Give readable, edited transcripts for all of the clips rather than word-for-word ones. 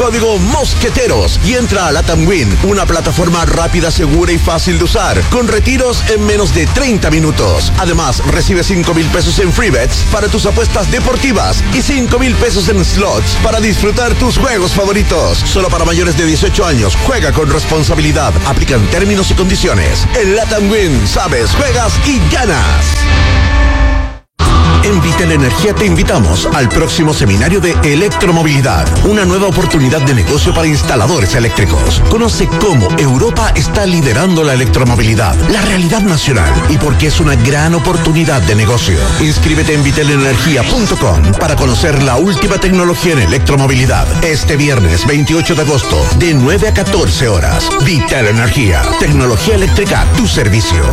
Código Mosqueteros y entra a Latam Win, una plataforma rápida, segura y fácil de usar, con retiros en menos de 30 minutos. Además, recibe 5,000 pesos en free bets para tus apuestas deportivas y 5,000 pesos en slots para disfrutar tus juegos favoritos. Solo para mayores de 18 años. Juega con responsabilidad. Aplican términos y condiciones. En Latam Win, sabes, juegas y ganas. En Vitel Energía te invitamos al próximo seminario de electromovilidad, una nueva oportunidad de negocio para instaladores eléctricos. Conoce cómo Europa está liderando la electromovilidad, la realidad nacional y por qué es una gran oportunidad de negocio. Inscríbete en vitelenergia.com para conocer la última tecnología en electromovilidad. Este viernes 28 de agosto, de 9 a 14 horas. Vitel Energía, tecnología eléctrica a tu servicio.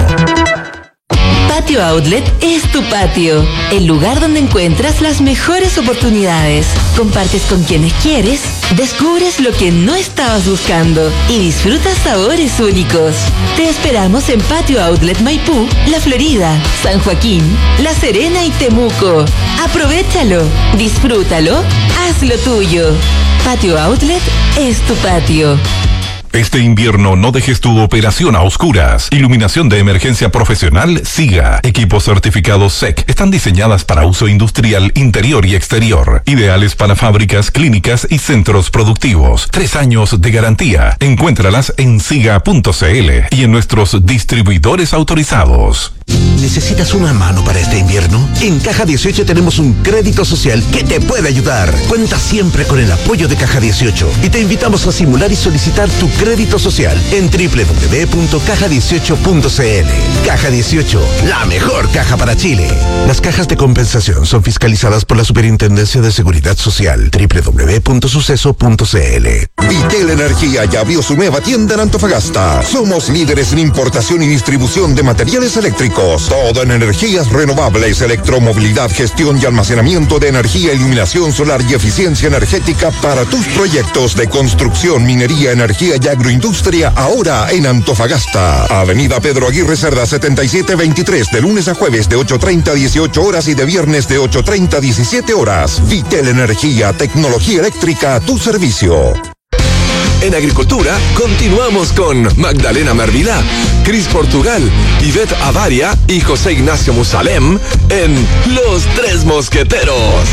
Patio Outlet es tu patio, el lugar donde encuentras las mejores oportunidades. Compartes con quienes quieres, descubres lo que no estabas buscando y disfrutas sabores únicos. Te esperamos en Patio Outlet Maipú, La Florida, San Joaquín, La Serena y Temuco. Aprovéchalo, disfrútalo, hazlo tuyo. Patio Outlet es tu patio. Este invierno no dejes tu operación a oscuras. Iluminación de emergencia profesional SIGA. Equipos certificados SEC. Están diseñadas para uso industrial, interior y exterior. Ideales para fábricas, clínicas y centros productivos. 3 años de garantía. Encuéntralas en siga.cl y en nuestros distribuidores autorizados. ¿Necesitas una mano para este invierno? En Caja 18 tenemos un crédito social que te puede ayudar. Cuenta siempre con el apoyo de Caja 18 y te invitamos a simular y solicitar tu crédito social en www.caja18.cl. Caja 18, la mejor caja para Chile. Las cajas de compensación son fiscalizadas por la Superintendencia de Seguridad Social. www.suceso.cl. Vitel Energía ya abrió su nueva tienda en Antofagasta. Somos líderes en importación y distribución de materiales eléctricos. Todo en energías renovables, electromovilidad, gestión y almacenamiento de energía, iluminación solar y eficiencia energética para tus proyectos de construcción, minería, energía y agroindustria, ahora en Antofagasta. Avenida Pedro Aguirre Cerda 7723, de lunes a jueves de 8:30 a 18 horas y de viernes de 8:30 a 17 horas. Vitel Energía, tecnología eléctrica a tu servicio. En agricultura, continuamos con Magdalena Mervilá, Cris Portugal, Ivette Avaria y José Ignacio Musalem en Los Tres Mosqueteros.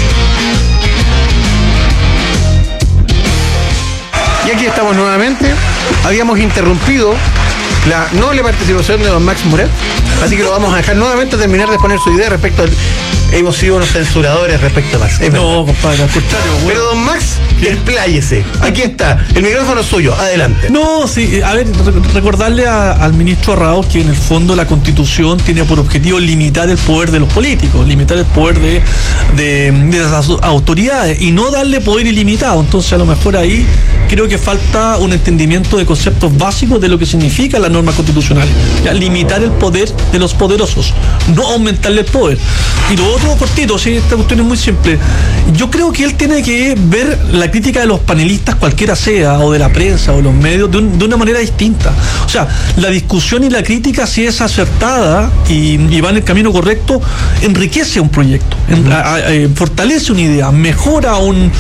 Y aquí estamos nuevamente. Habíamos interrumpido la noble participación de don Max Muret, así que lo vamos a dejar nuevamente terminar de exponer su idea respecto al... Hemos sido unos censuradores respecto a Max. No, compadre, al contrario. Bueno. Pero don Max, expláyese. Aquí está, el micrófono es suyo, adelante. No, sí, a ver, recordarle al ministro Arraoz que en el fondo la Constitución tiene por objetivo limitar el poder de los políticos, limitar el poder de las autoridades y no darle poder ilimitado. Entonces, a lo mejor ahí creo que falta un entendimiento de conceptos básicos de lo que significa las normas constitucionales. Ya, limitar el poder de los poderosos, no aumentarle el poder. Y lo otro, cortito, sí, esta cuestión es muy simple. Yo creo que él tiene que ver la crítica de los panelistas, cualquiera sea, o de la prensa, o los medios, de una manera distinta. O sea, la discusión y la crítica, si es acertada y va en el camino correcto, enriquece un proyecto, fortalece una idea, mejora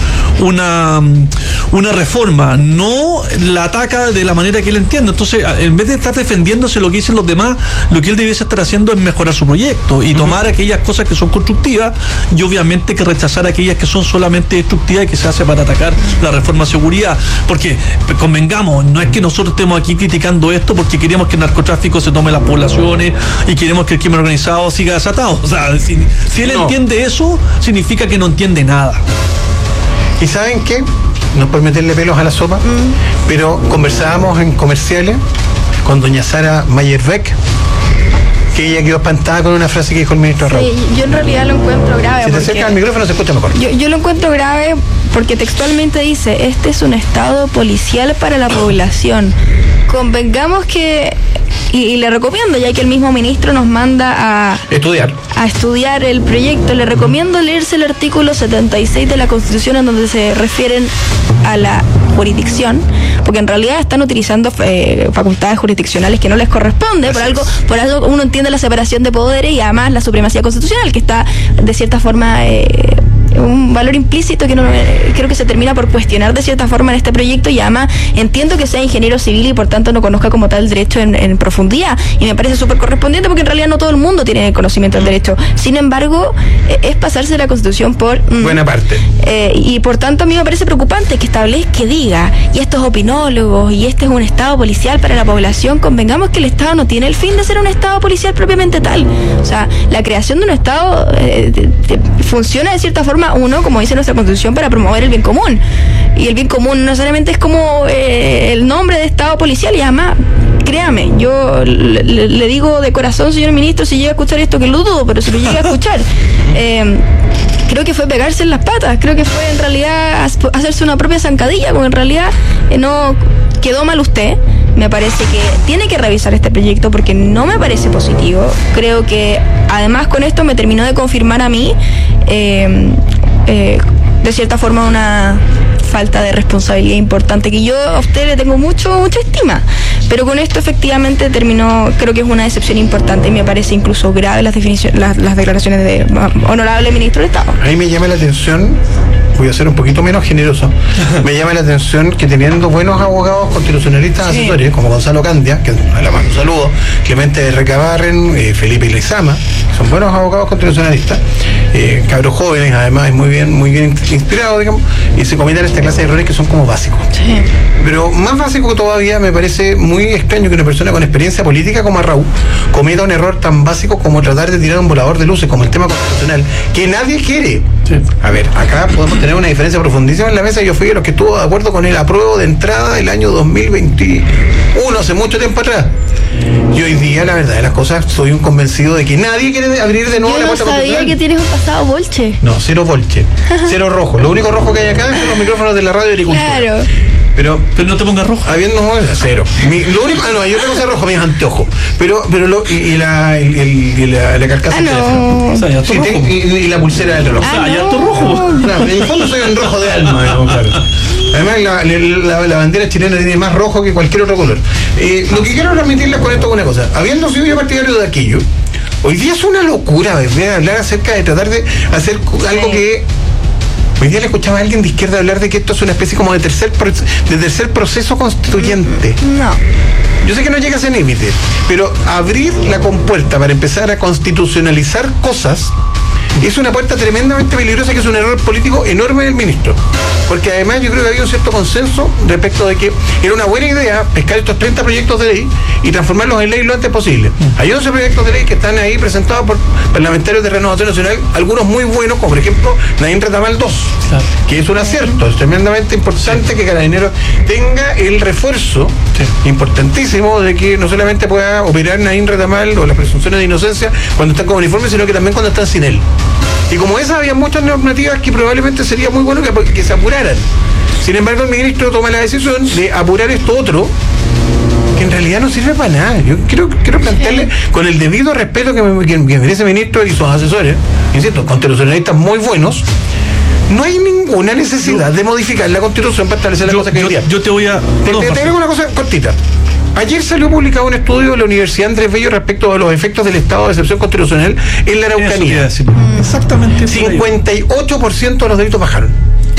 una reforma, no la ataca de la manera que él entiende. Entonces, en vez de estar defendiéndose lo que dicen los demás, lo que él debiese estar haciendo es mejorar su proyecto y tomar aquellas cosas que son constructivas y obviamente que rechazar aquellas que son solamente destructivas y que se hace para atacar la reforma de seguridad. Porque, convengamos, no es que nosotros estemos aquí criticando esto porque queremos que el narcotráfico se tome las poblaciones y queremos que el crimen organizado siga desatado. O sea, si él entiende eso, significa que no entiende nada. ¿Y saben qué? No es por meterle pelos a la sopa, pero conversábamos en comerciales con doña Sara Mayerbeck, que ella quedó espantada con una frase que dijo el ministro Arraoz. Sí, yo en realidad lo encuentro grave. Si te acercas al micrófono se escucha mejor. Yo lo encuentro grave porque textualmente dice, este es un estado policial para la población. Convengamos que, y le recomiendo, ya que el mismo ministro nos manda a estudiar el proyecto, le recomiendo leerse el artículo 76 de la Constitución en donde se refieren a la jurisdicción, porque en realidad están utilizando facultades jurisdiccionales que no les corresponde, por algo uno entiende la separación de poderes y además la supremacía constitucional, que está de cierta forma un valor implícito que no creo que se termina por cuestionar de cierta forma en este proyecto, y además entiendo que sea ingeniero civil y por tanto no conozca como tal el derecho en profundidad, y me parece súper correspondiente porque en realidad no todo el mundo tiene conocimiento del derecho. Sin embargo, es pasarse la Constitución por buena parte, y por tanto a mí me parece preocupante que diga, y estos opinólogos, y este es un estado policial para la población. Convengamos que el estado no tiene el fin de ser un estado policial propiamente tal. O sea, la creación de un estado funciona de cierta forma, como dice nuestra Constitución, para promover el bien común, y el bien común no necesariamente es como el nombre de estado policial. Y además, créame, yo le digo de corazón, señor ministro, si llega a escuchar esto, que lo dudo, pero si lo llega a escuchar, creo que fue pegarse en las patas, creo que fue en realidad hacerse una propia zancadilla, porque en realidad no quedó mal usted. Me parece que tiene que revisar este proyecto porque no me parece positivo. Creo que además con esto me terminó de confirmar a mí de cierta forma una falta de responsabilidad importante, que yo a usted le tengo mucha estima, pero con esto efectivamente creo que es una decepción importante, y me parece incluso grave las declaraciones de honorable ministro de Estado. A mí me llama la atención, voy a ser un poquito menos generoso, me llama la atención que teniendo buenos abogados constitucionalistas asesores, como Gonzalo Candia, que le mando un saludo, Clemente Recabarren, Felipe Lezama, son buenos abogados constitucionalistas, cabros jóvenes, además, muy bien inspirados, digamos, y se cometen esta clase de errores que son como básicos. Sí. Pero más básico todavía, me parece muy extraño que una persona con experiencia política como Arrau cometa un error tan básico como tratar de tirar un volador de luces, como el tema constitucional, que nadie quiere. Sí. A ver, acá podemos tener una diferencia profundísima en la mesa. Yo fui de los que estuvo de acuerdo con el apruebo de entrada del año 2021, hace mucho tiempo atrás. Y hoy día, la verdad de las cosas, soy un convencido de que nadie quiere abrir de nuevo la puerta constitucional. Yo no sabía que tienes un pasado bolche. No, cero bolche, cero rojo. Lo único rojo que hay acá son los micrófonos de la radio de agricultura. Claro. Pero no te pongas rojo. Habiendo cero. Lo único, yo tengo que ser rojo, mis anteojos. Pero la carcasa del teléfono. O sea, ya rojo. Y la pulsera del reloj. Ya rojo. Claro, en el fondo soy un rojo de alma, digamos, claro. Además, la bandera chilena tiene más rojo que cualquier otro color. Lo que quiero transmitirles con esto es una cosa. Habiendo sido yo partidario de aquello, hoy día es una locura hablar acerca de tratar de hacer algo que... Hoy día le escuchaba a alguien de izquierda hablar de que esto es una especie como de tercer proceso constituyente. No. Yo sé que no llega a ese límite, pero abrir la compuerta para empezar a constitucionalizar cosas es una puerta tremendamente peligrosa, que es un error político enorme del ministro. Porque además yo creo que había un cierto consenso respecto de que era una buena idea pescar estos 30 proyectos de ley y transformarlos en ley lo antes posible. Hay 11 proyectos de ley que están ahí presentados por parlamentarios de Renovación Nacional, algunos muy buenos, como por ejemplo Nadine Retamal 2, que es un acierto. Es tremendamente importante que Carabineros tenga el refuerzo importantísimo de que no solamente pueda operar Nadine Retamal o las presunciones de inocencia cuando están con uniforme, sino que también cuando están sin él. Y como esas, había muchas normativas que probablemente sería muy bueno que se apuraran. Sin embargo, el ministro toma la decisión de apurar esto otro, que en realidad no sirve para nada. Yo quiero plantearle, con el debido respeto que merece el ministro y sus asesores, insisto, constitucionalistas muy buenos, no hay ninguna necesidad de modificar la Constitución para establecer las cosas que hoy día. Yo te voy a... Te digo una cosa cortita. Ayer salió publicado un estudio de la Universidad Andrés Bello respecto a los efectos del estado de excepción constitucional en la Araucanía. Exactamente. 58% de los delitos bajaron.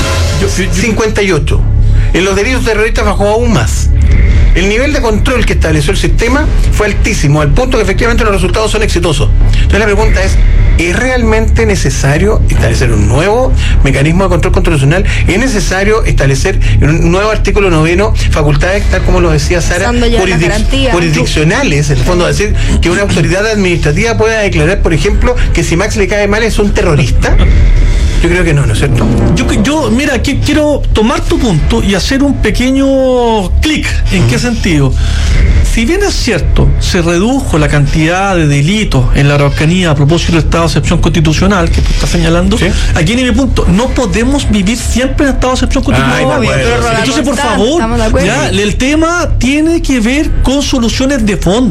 58%. En los delitos terroristas bajó aún más. El nivel de control que estableció el sistema fue altísimo, al punto que efectivamente los resultados son exitosos. Entonces la pregunta es realmente necesario establecer un nuevo mecanismo de control constitucional? ¿Es necesario establecer un nuevo artículo 9, facultades, tal como lo decía Sara, jurisdiccionales, en el fondo, decir que una autoridad administrativa pueda declarar, por ejemplo, que si Max le cae mal es un terrorista? Yo creo que no, ¿no es cierto? Yo mira, quiero tomar tu punto y hacer un pequeño clic. ¿En qué sentido? Si bien es cierto, se redujo la cantidad de delitos en la Araucanía a propósito del estado de excepción constitucional que tú estás señalando, ¿sí? Aquí en mi punto, no podemos vivir siempre en estado de excepción constitucional. Entonces, por favor, ya, el tema tiene que ver con soluciones de fondo.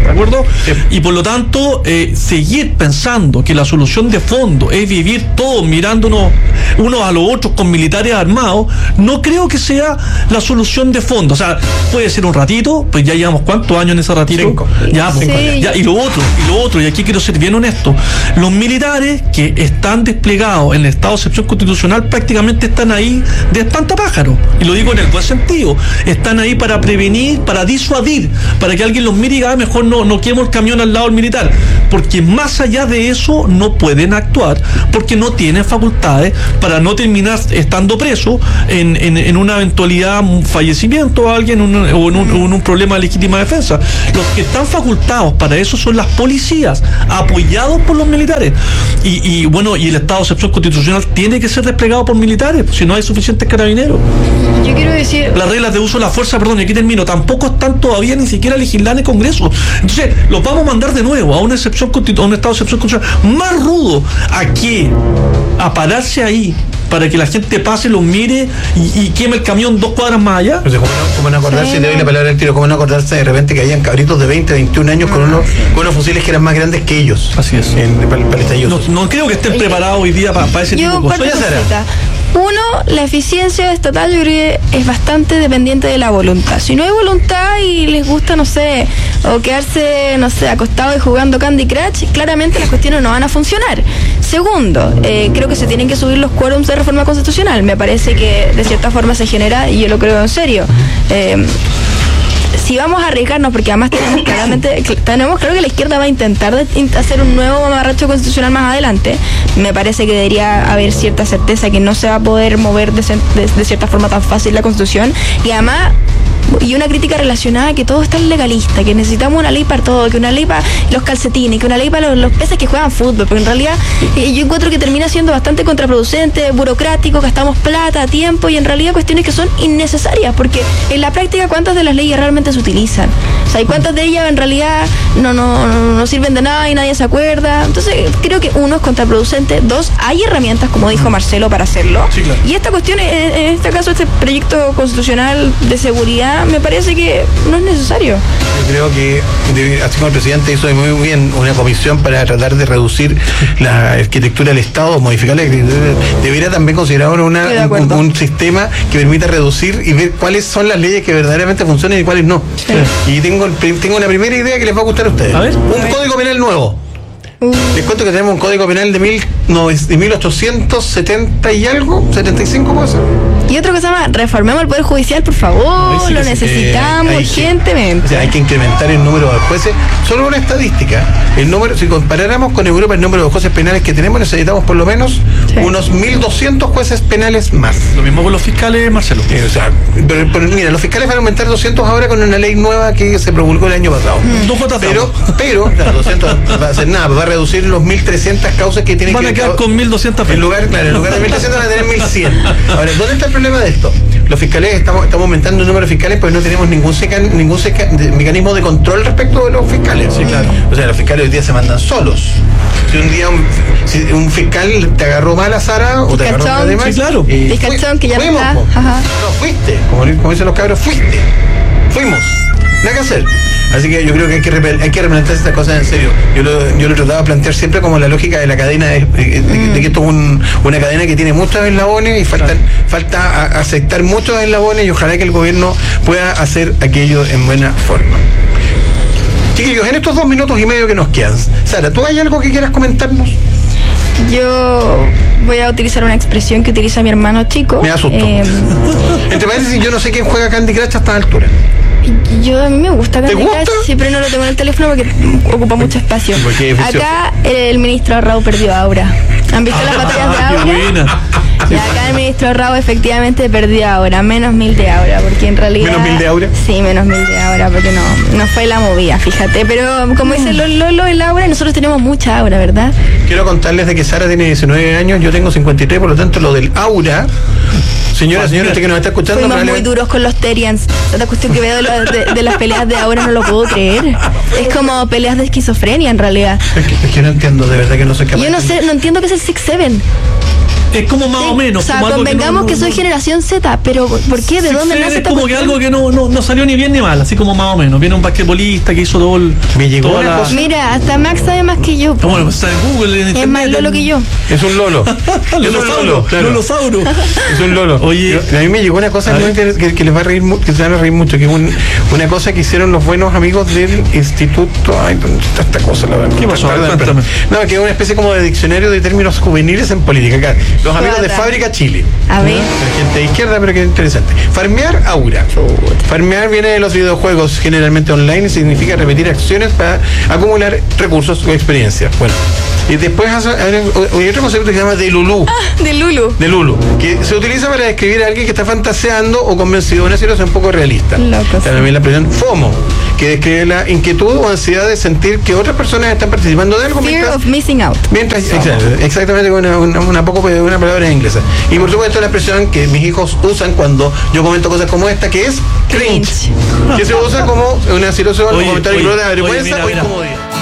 ¿de acuerdo? Y por lo tanto, seguir pensando que la solución de fondo es vivir todos mirándonos unos a los otros con militares armados, no creo que sea la solución de fondo. O sea, puede ser un ratito, pues ya llevamos ¿cuántos años en ese ratito? 5. Ya, pues, ya, y lo otro, y aquí quiero ser bien honesto, los militares que están desplegados en el estado de excepción constitucional prácticamente están ahí de espantapájaros, y lo digo en el buen sentido, están ahí para prevenir, para disuadir, para que alguien los mire y diga, mejor no quemo el camión al lado del militar, porque más allá de eso no pueden actuar, porque no tienen facultades para no terminar estando preso en una eventualidad, un fallecimiento a alguien o en un problema de legítima defensa. Los que están facultados para eso son las policías, apoyados por los militares, y el estado de excepción constitucional tiene que ser desplegado por militares, si no hay suficientes carabineros. Yo quiero decir, las reglas de uso de la fuerza, perdón, y aquí termino, tampoco están todavía ni siquiera legisladas en el Congreso. Entonces los vamos a mandar de nuevo a un estado de excepción constitucional más rudo. ¿A qué? A pararse ahí para que la gente pase, los mire y queme el camión 2 cuadras más allá. Entonces, ¿cómo no acordarse, te doy la palabra al tiro, cómo no acordarse de repente que hayan cabritos de 20, 21 años con unos fusiles que eran más grandes que ellos? Así es. Para el estallido. No creo que estén preparados hoy día para ese tipo de cosas. Uno, la eficiencia estatal yo creo que es bastante dependiente de la voluntad. Si no hay voluntad y les gusta, no sé, o quedarse, no sé, acostado y jugando Candy Crush, claramente las cuestiones no van a funcionar. Segundo, creo que se tienen que subir los quórums de reforma constitucional. Me parece que de cierta forma se genera, y yo lo creo en serio, si vamos a arriesgarnos, porque además tenemos claro que la izquierda va a intentar hacer un nuevo mamarracho constitucional más adelante, me parece que debería haber cierta certeza que no se va a poder mover de cierta forma tan fácil la Constitución, y además y una crítica relacionada a que todo es tan legalista, que necesitamos una ley para todo, que una ley para los calcetines, que una ley para los peces que juegan fútbol, porque en realidad yo encuentro que termina siendo bastante contraproducente, burocrático, gastamos plata, tiempo, y en realidad cuestiones que son innecesarias, porque en la práctica ¿cuántas de las leyes realmente se utilizan? O sea, ¿y cuántas de ellas en realidad no sirven de nada y nadie se acuerda? Entonces creo que uno, es contraproducente, dos, hay herramientas, como dijo Marcelo, para hacerlo, sí, claro. Y esta cuestión, en este caso, este proyecto constitucional de seguridad, me parece que no es necesario. Yo creo que, así como el presidente hizo muy bien una comisión para tratar de reducir la arquitectura del Estado, modificarla, debería también considerar un sistema que permita reducir y ver cuáles son las leyes que verdaderamente funcionan y cuáles no. Sí. Y tengo una primera idea que les va a gustar a ustedes. Un código penal nuevo. Les cuento que tenemos un código penal de 1870 y algo, 75 cosas. Y otro que se llama, reformemos el Poder Judicial, por favor, sí, lo necesitamos urgentemente. O sea, hay que incrementar el número de jueces. Solo una estadística, si comparáramos con Europa el número de jueces penales que tenemos, necesitamos por lo menos unos 1.200 jueces penales más. Lo mismo con los fiscales, Marcelo. Pero mira, los fiscales van a aumentar 200 ahora con una ley nueva que se promulgó el año pasado. Pero claro, 200 va a hacer nada, va a reducir los 1.300 causas que tienen van a quedar con 1.200. En lugar de 1.300 van a tener 1.100. Ahora, ¿dónde está el problema de esto? Los fiscales, estamos aumentando el número de fiscales, pero no tenemos ningún mecanismo de control respecto de los fiscales. Sí, claro. O sea, los fiscales hoy día se mandan solos. Si un día un fiscal te agarró mal a Sara o te agarró mal de mal, sí, claro. Fiscalchón que ya fuimos, no está. No, fuiste. Como dicen los cabros, fuiste. Fuimos. Nada que hacer. Así que yo creo que hay que replantearse estas cosas en serio. Yo lo trataba de plantear siempre como la lógica de la cadena, de que esto es una cadena que tiene muchos eslabones y falta aceptar muchos eslabones, y ojalá que el gobierno pueda hacer aquello en buena forma. Chiquillos, en estos 2 minutos y medio que nos quedan, Sara, ¿tú hay algo que quieras comentarnos? Yo voy a utilizar una expresión que utiliza mi hermano chico. Me asustó. Entre paréntesis, yo no sé quién juega Candy Crush a esta altura. A mí me gusta Candy Crush, sí, pero no lo tengo en el teléfono porque ocupa mucho espacio. Acá el ministro Arrau perdió aura. ¿Han visto las batallas de aura? Y acá el ministro Arrau efectivamente perdió aura, menos 1000 de aura, porque en realidad... ¿Menos 1000 de aura? Sí, menos 1000 de aura, porque no fue la movida, fíjate. Pero como dice Lolo, el aura, nosotros tenemos mucha aura, ¿verdad? Quiero contarles de que Sara tiene 19 años, yo tengo 53, por lo tanto lo del aura... Señora, usted que nos está escuchando... Fuimos muy duros con los Terians. Esta cuestión que veo de las peleas de ahora no lo puedo creer. Es como peleas de esquizofrenia, en realidad. Es que no entiendo, de verdad que no sé qué... Yo no entiendo qué es el 6-7. Es como más o menos. O sea, como algo convengamos que soy generación Z, pero ¿por qué? ¿De dónde nace es esta como que cuestión? algo que no salió ni bien ni mal, así como más o menos. Viene un basquetbolista que hizo todo el. Me llegó toda una la- cosa. Mira, hasta Max sabe más que yo. Ah, bueno, pues está en Google, en Es internet. más lolo que yo. Es un lolo. Es un lolo, claro. Lolosauro. Es un lolo. Oye. A mí me llegó una cosa A muy ver. interesante que les va a reír, que se van a reír mucho, que es una cosa que hicieron los buenos amigos del Instituto. Ay, ¿dónde está esta cosa? La verdad? ¿Qué pasó? Perdón, Cuéntame. No, que es una especie como de diccionario de términos juveniles en política. Acá, los amigos de Guarda. Fábrica Chile. A ver. Gente de izquierda, pero que es interesante. Farmear aura. Farmear viene de los videojuegos, generalmente online, y significa repetir acciones para acumular recursos o experiencias. Bueno, y después hay otro concepto que se llama delulú. De Lulu. De Lulu, que se utiliza para describir a alguien que está fantaseando o convencido de una situación poco realista. Loco, sí. También la expresión FOMO, que describe la inquietud o ansiedad de sentir que otras personas están participando de algo Fear of missing out. exactamente con una palabra en inglesa. Y por supuesto la expresión que mis hijos usan cuando yo comento cosas como esta, que es cringe, que se usa como una situación, un Oye, comentario oye, de vergüenza oye, o mira. incomodidad.